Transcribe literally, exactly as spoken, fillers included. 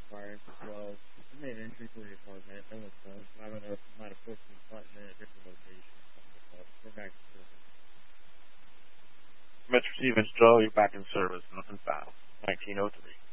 fired for twelve. I made an entry for your apartment. No one's home. I don't know if you might have booked an apartment at a different location or something, but we're back to service. Metro Stevens, Joe, you're back in service. Nothing found. nineteen oh three.